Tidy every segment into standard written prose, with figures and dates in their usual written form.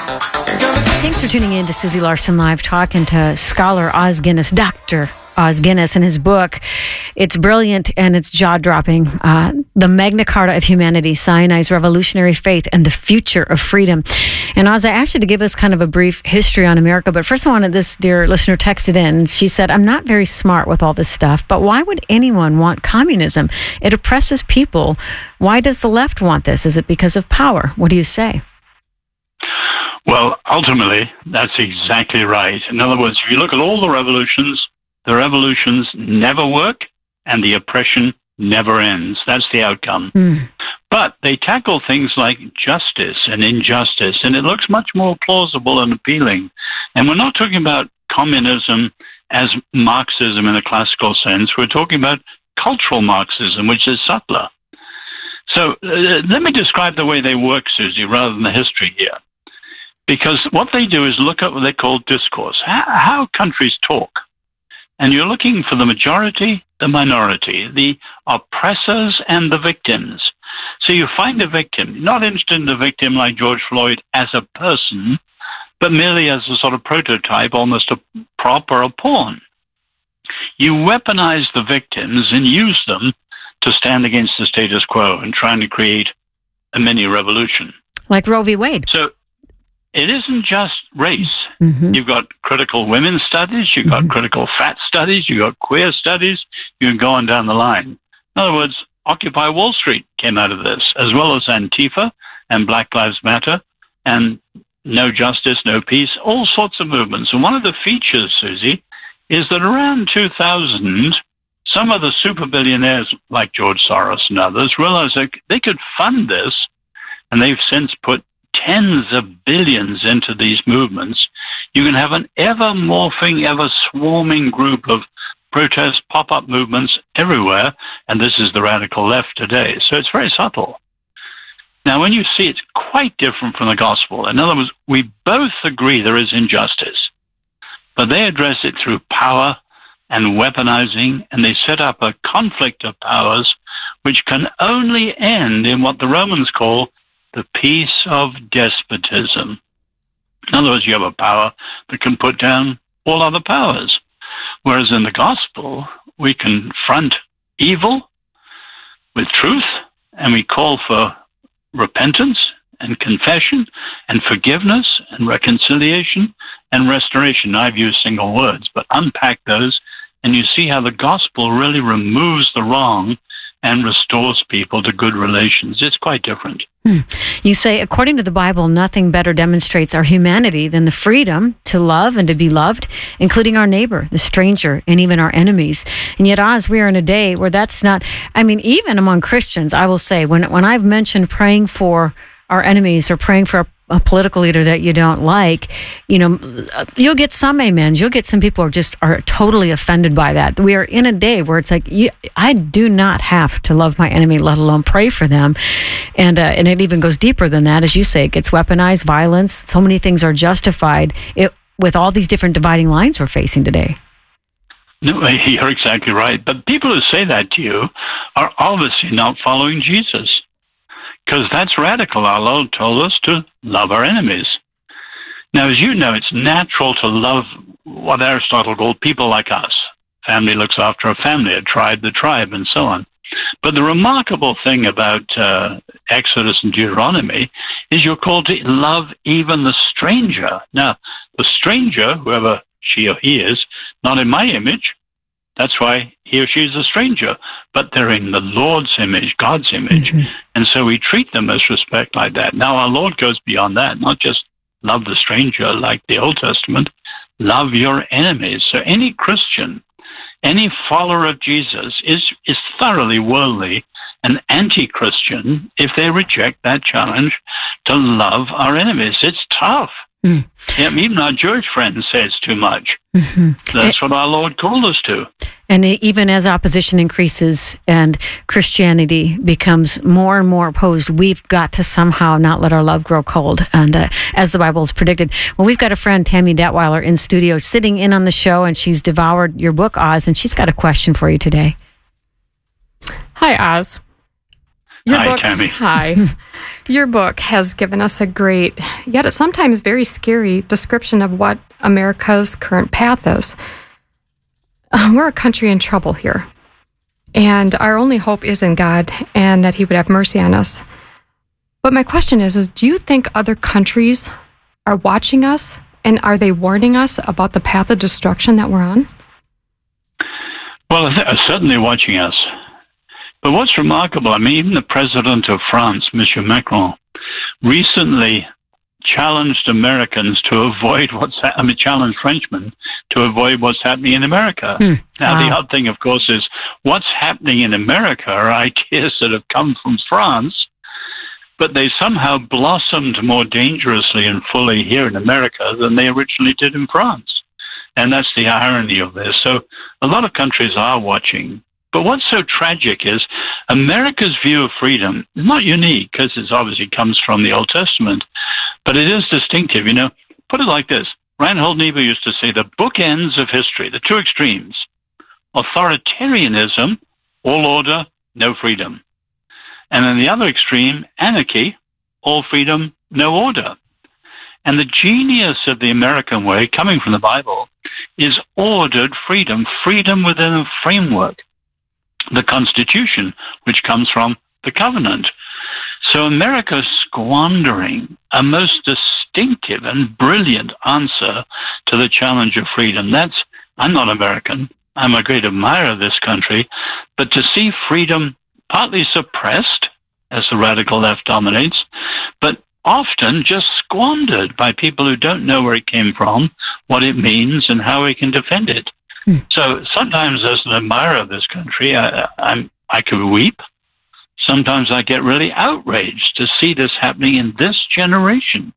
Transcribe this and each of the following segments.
Thanks for tuning in to Susie Larson Live, talking to scholar Os Guinness, Dr. Os Guinness, and his book. It's brilliant and it's jaw-dropping. The Magna Carta of Humanity, Sinai's Revolutionary Faith and the Future of Freedom. And Oz, I asked you to give us kind of a brief history on America, but first I wanted this dear listener texted in. She said, I'm not very smart with all this stuff, but why would anyone want communism? It oppresses people. Why does the left want this? Is it because of power? What do you say? Well, ultimately, that's exactly right. In other words, if you look at all the revolutions never work and the oppression never ends. That's the outcome. But they tackle things like justice and injustice, and it looks much more plausible and appealing. And we're not talking about communism as Marxism in a classical sense. We're talking about cultural Marxism, which is subtler. So let me describe the way they work, Susie, rather than the history here. Because what they do is look at what they call discourse, how countries talk. And you're looking for the majority, the minority, the oppressors and the victims. So you find a victim, you're not interested in the victim like George Floyd as a person, but merely as a sort of prototype, almost a prop or a pawn. You weaponize the victims and use them to stand against the status quo and trying to create a mini revolution. Like Roe v. Wade. So it isn't just race. You've got critical women's studies, you've got critical fat studies, you've got queer studies, you can go on down the line. In other words, Occupy Wall Street came out of this, as well as Antifa and Black Lives Matter and No Justice, No Peace, all sorts of movements. And one of the features, Susie, is that around 2000, some of the super billionaires like George Soros and others realized that they could fund this, and they've since put tens of billions into these movements. You can have an ever-morphing, ever-swarming group of protest pop-up movements everywhere, and this is the radical left today. So it's very subtle. Now, when you see it's quite different from the gospel. In other words, we both agree there is injustice, but they address it through power and weaponizing, and they set up a conflict of powers which can only end in what the Romans call the peace of despotism. In other words, you have a power that can put down all other powers. Whereas in the gospel, we confront evil with truth, and we call for repentance and confession and forgiveness and reconciliation and restoration. I've used single words, but unpack those, and you see how the gospel really removes the wrong and restores people to good relations. It's quite different. You say, according to the Bible, nothing better demonstrates our humanity than the freedom to love and to be loved, including our neighbor, the stranger, and even our enemies. And yet, Oz, we are in a day where that's not, I mean, even among Christians, I will say, when I've mentioned praying for our enemies or praying for a political leader that you don't like, you know, you'll get some amens. You'll get some people who are totally offended by that. We are in a day where it's like, I do not have to love my enemy, let alone pray for them. And it even goes deeper than that. As you say, it gets weaponized, violence. So many things are justified with all these different dividing lines we're facing today. No, you're exactly right. But people who say that to you are obviously not following Jesus. Because that's radical. Our Lord told us to love our enemies. Now, as you know, it's natural to love what Aristotle called people like us. Family looks after a family, a tribe, the tribe, and so on. But the remarkable thing about Exodus and Deuteronomy is you're called to love even the stranger. Now, the stranger, whoever she or he is, not in my image. That's why he or she is a stranger, but they're in the Lord's image, God's image. And so we treat them as respect like that. Now, our Lord goes beyond that, not just love the stranger like the Old Testament, love your enemies. So any Christian, any follower of Jesus is thoroughly worldly and anti-Christian if they reject that challenge to love our enemies. It's tough. Yeah, even our Jewish friends say it's too much. That's what our Lord called us to. And even as opposition increases and Christianity becomes more and more opposed, we've got to somehow not let our love grow cold. And as the Bible has predicted, well, we've got a friend, Tammy Detweiler, in studio sitting in on the show, and she's devoured your book, Oz, and she's got a question for you today. Hi, Oz. Tammy. Hi. Your book has given us a great, yet sometimes very scary description of what America's current path is. We're a country in trouble here. And our only hope is in God and that He would have mercy on us. But my question is do you think other countries are watching us, and are they warning us about the path of destruction that we're on? Well, they're certainly watching us. But what's remarkable, even the president of France, Monsieur Macron, recently challenged Americans to avoid challenged Frenchmen to avoid what's happening in America. Now, the odd thing, of course, is what's happening in America are ideas that have come from France, but they somehow blossomed more dangerously and fully here in America than they originally did in France. And that's the irony of this. So a lot of countries are watching. But what's so tragic is America's view of freedom is not unique because it obviously comes from the Old Testament, but it is distinctive. Put it like this. Reinhold Niebuhr used to say the bookends of history, the two extremes, authoritarianism, all order, no freedom. And then the other extreme, anarchy, all freedom, no order. And the genius of the American way, coming from the Bible, is ordered freedom, freedom within a framework, the Constitution, which comes from the covenant. So America's squandering a most distinctive and brilliant answer to the challenge of freedom. I'm not American. I'm a great admirer of this country. But to see freedom partly suppressed as the radical left dominates, but often just squandered by people who don't know where it came from, what it means, and how we can defend it. So sometimes as an admirer of this country, I could weep. Sometimes I get really outraged to see this happening in this generation.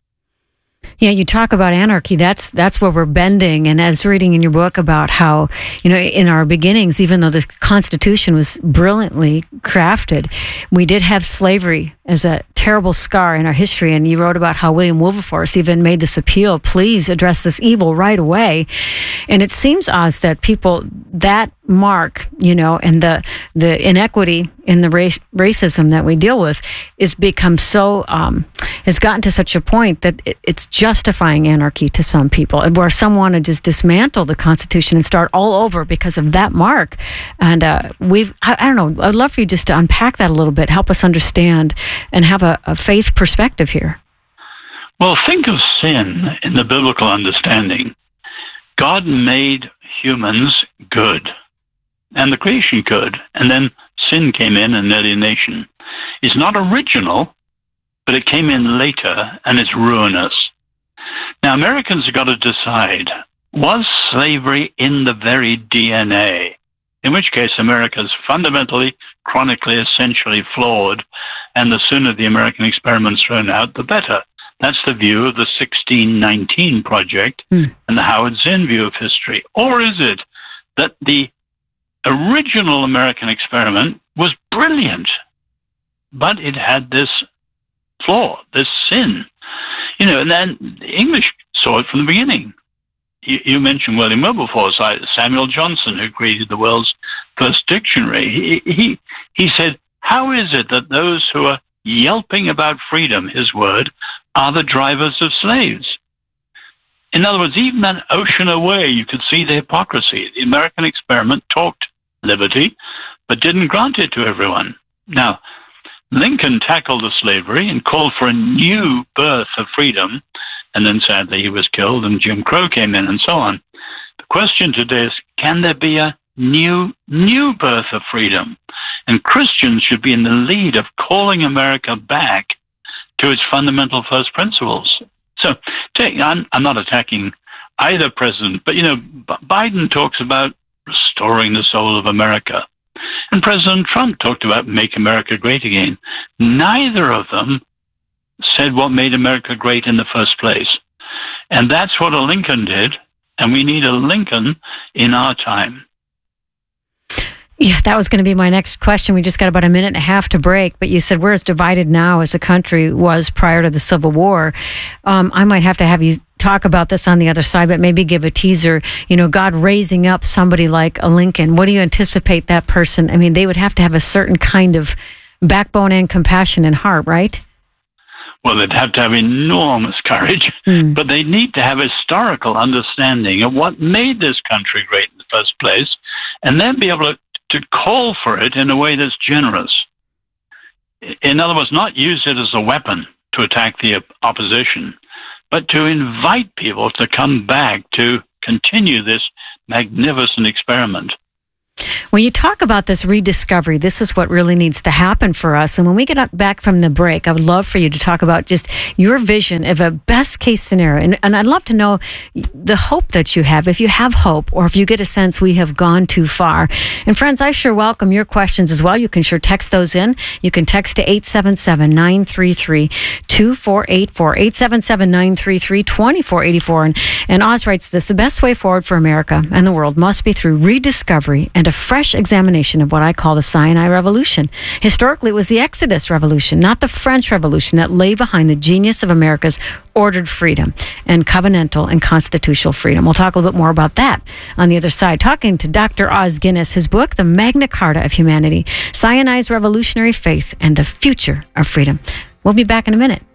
Yeah, you talk about anarchy. That's where we're bending. And I was reading in your book about how, in our beginnings, even though the Constitution was brilliantly crafted, we did have slavery as a terrible scar in our history. And you wrote about how William Wilberforce even made this appeal, please address this evil right away. And it seems, Oz, that people, that mark, and the inequity in the racism that we deal with is become so, has gotten to such a point that it's justifying anarchy to some people, and where some want to just dismantle the Constitution and start all over because of that mark. And I don't know, I'd love for you just to unpack that a little bit, help us understand and have a faith perspective here. Well, think of sin in the biblical understanding. God made humans good, and the creation good, and then sin came in and alienation. It's not original, but it came in later, and it's ruinous. Now, Americans have got to decide, was slavery in the very DNA? In which case, America is fundamentally, chronically, essentially flawed, and the sooner the American experiment's thrown out, the better. That's the view of the 1619 Project and the Howard Zinn view of history. Or is it that the original American experiment was brilliant, but it had this flaw, this sin? And then the English saw it from the beginning. You mentioned William Wilberforce, Samuel Johnson, who created the world's first dictionary. He said, how is it that those who are yelping about freedom, his word, are the drivers of slaves? In other words, even an ocean away, you could see the hypocrisy. The American experiment talked liberty, but didn't grant it to everyone. Now, Lincoln tackled the slavery and called for a new birth of freedom, and then sadly he was killed and Jim Crow came in and so on. The question today is, can there be a new birth of freedom? And Christians should be in the lead of calling America back to its fundamental first principles. So I'm not attacking either president, but Biden talks about restoring the soul of America. And President Trump talked about make America great again. Neither of them said what made America great in the first place. And that's what a Lincoln did. And we need a Lincoln in our time. Yeah, that was going to be my next question. We just got about a minute and a half to break, but you said we're as divided now as a country was prior to the Civil War. I might have to have you talk about this on the other side, but maybe give a teaser. God raising up somebody like a Lincoln. What do you anticipate that person? I mean, they would have to have a certain kind of backbone and compassion in heart, right? Well, they'd have to have enormous courage, but they need to have historical understanding of what made this country great in the first place, and then be able to call for it in a way that's generous. In other words, not use it as a weapon to attack the opposition, but to invite people to come back to continue this magnificent experiment. When you talk about this rediscovery, this is what really needs to happen for us. And when we get back from the break, I would love for you to talk about just your vision of a best case scenario. And I'd love to know the hope that you have, if you have hope, or if you get a sense we have gone too far. And friends, I sure welcome your questions as well. You can sure text those in. You can text to 877-933-2484, 877-933-2484. And Oz writes this: the best way forward for America and the world must be through rediscovery and a fresh examination of what I call the Sinai Revolution. Historically, it was the Exodus Revolution, not the French Revolution, that lay behind the genius of America's ordered freedom and covenantal and constitutional freedom. We'll talk a little bit more about that on the other side. Talking to Dr. Os Guinness, his book, The Magna Carta of Humanity, Sinai's Revolutionary Faith and the Future of Freedom. We'll be back in a minute.